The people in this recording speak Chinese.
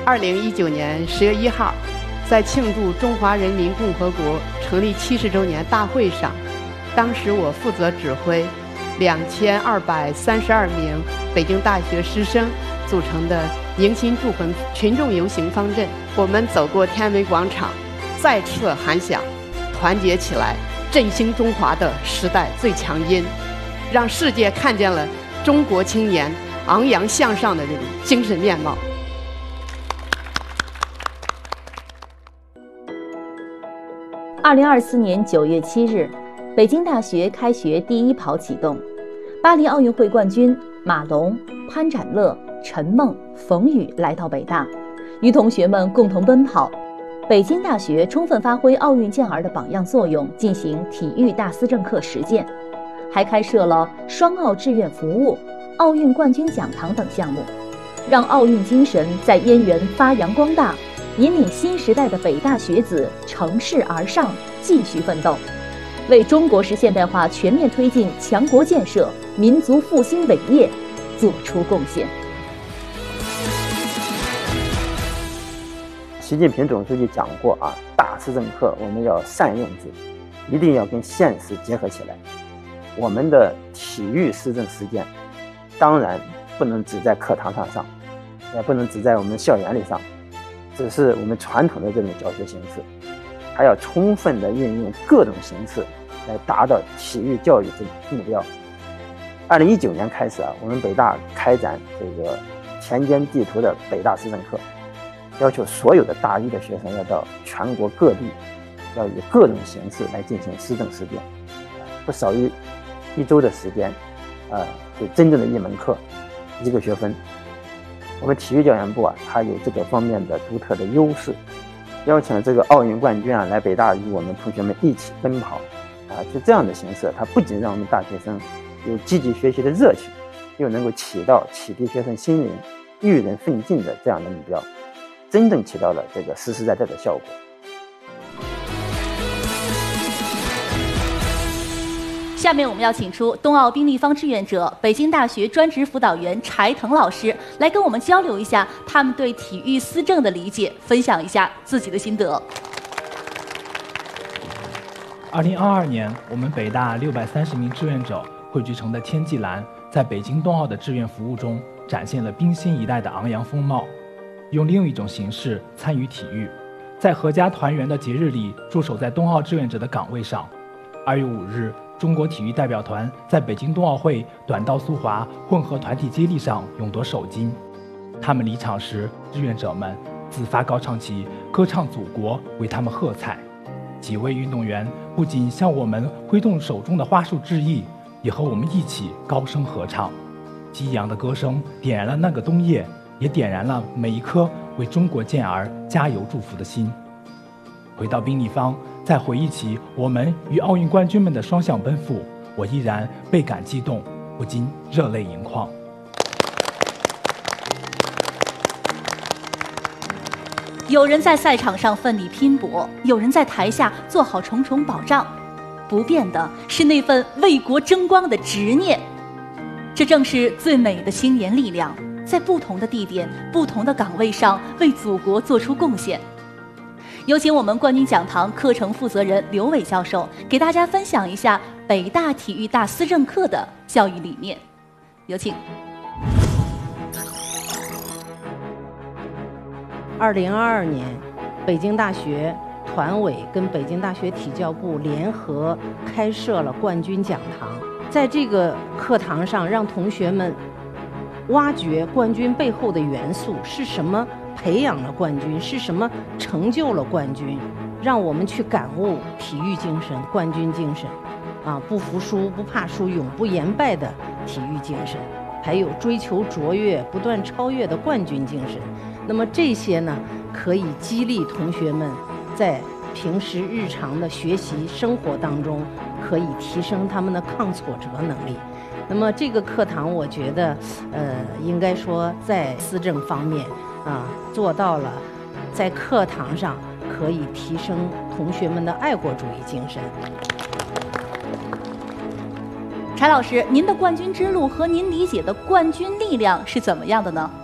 2019年10月1号，在庆祝中华人民共和国成立70周年大会上，当时我负责指挥2232名北京大学师生组成的迎新祝魂群众游行方阵。我们走过天安门广场，再次喊响团结起来振兴中华的时代最强音，让世界看见了中国青年昂扬向上的这种精神面貌。 2024年9月7日，北京大学开学第一跑启动，巴黎奥运会冠军马龙、潘展乐、陈梦、冯宇来到北大，与同学们共同奔跑。北京大学充分发挥奥运健儿的榜样作用，进行体育大思政课实践，还开设了双奥志愿服务、奥运冠军讲堂等项目，让奥运精神在燕园发扬光大，引领新时代的北大学子乘势而上，继续奋斗，为中国式现代化全面推进强国建设、民族复兴伟业做出贡献。 习近平总书记讲过大思政课我们要善用之，一定要跟现实结合起来。我们的体育思政实践，当然不能只在课堂上，也不能只在我们校园里上，只是我们传统的这种教学形式，还要充分的运用各种形式来达到体育教育这目标。2019年开始我们北大开展这个田间地图的北大思政课，要求所有的大一的学生要到全国各地，要以各种形式来进行思政实践，不少于1周的时间，就真正的一门课1个学分。我们体育教研部它有这个方面的独特的优势，邀请了这个奥运冠军来北大与我们同学们一起奔跑就这样的形式，它不仅让我们大学生有积极学习的热情，又能够起到启迪学生心灵、育人奋进的这样的目标，真正起到了这个实实在在的效果。 下面我们要请出冬奥冰立方志愿者、北京大学专职辅导员柴腾老师来跟我们交流一下他们对体育思政的理解，分享一下自己的心得。 2022年，我们北大630名志愿者汇聚成的天际蓝，在北京冬奥的志愿服务中展现了冰心一代的昂扬风貌，用另一种形式参与体育，在阖家团圆的节日里驻守在冬奥志愿者的岗位上。2月5日，中国体育代表团在北京冬奥会短道速滑混合团体接力上勇夺首金。他们离场时，志愿者们自发高唱起歌唱祖国，为他们喝彩。几位运动员不仅向我们挥动手中的花束致意，也和我们一起高声合唱。激扬的歌声点燃了那个冬夜，也点燃了每一颗为中国健儿加油祝福的心。回到冰立方，再回忆起我们与奥运冠军们的双向奔赴，我依然倍感激动，不禁热泪盈眶。 有人在赛场上奋力拼搏，有人在台下做好重重保障，不变的是那份为国争光的执念。这正是最美的青年力量，在不同的地点、不同的岗位上为祖国做出贡献。有请我们冠军讲堂课程负责人刘伟教授给大家分享一下北大体育大思政课的教育理念。有请。 2022年，北京大学团委跟北京大学体教部联合开设了冠军讲堂，在这个课堂上，让同学们挖掘冠军背后的元素是什么，培养了冠军是什么，成就了冠军，让我们去感悟体育精神、冠军精神，不服输、不怕输、永不言败的体育精神，还有追求卓越、不断超越的冠军精神。那么这些呢，可以激励同学们在平时日常的学习生活当中，可以提升他们的抗挫折能力。那么这个课堂，我觉得，应该说在思政方面做到了，在课堂上可以提升同学们的爱国主义精神。 柴老师，您的冠军之路和您理解的冠军力量是怎么样的呢？